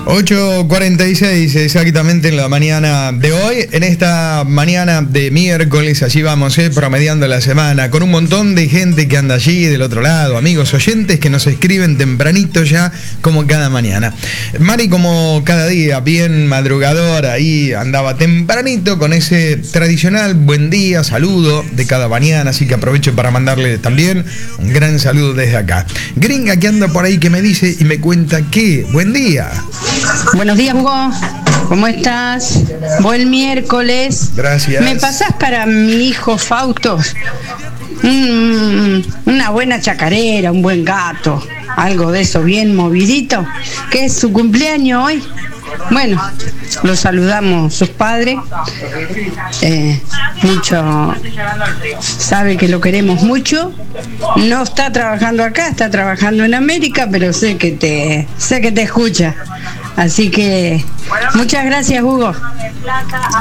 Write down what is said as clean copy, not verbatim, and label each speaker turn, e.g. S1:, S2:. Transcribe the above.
S1: 8:46 exactamente en la mañana de hoy, en esta mañana de miércoles, allí vamos, promediando la semana, con un montón de gente que anda allí del otro lado, amigos oyentes que nos escriben tempranito ya, como cada mañana. Mari, como cada día, bien madrugador, ahí andaba tempranito con ese tradicional buen día, saludo de cada mañana, así que aprovecho para mandarle también un gran saludo desde acá. Gringa que anda por ahí que me dice y me cuenta que, buen día.
S2: Buenos días, Hugo. ¿Cómo estás? Buen miércoles.
S1: Gracias.
S2: ¿Me pasás para mi hijo Fausto? Una buena chacarera, un buen gato, algo de eso bien movidito, que es su cumpleaños hoy. Bueno, lo saludamos sus padres, mucho, sabe que lo queremos mucho. No está trabajando acá, está trabajando en América, pero sé que te escucha. Así que muchas gracias, Hugo.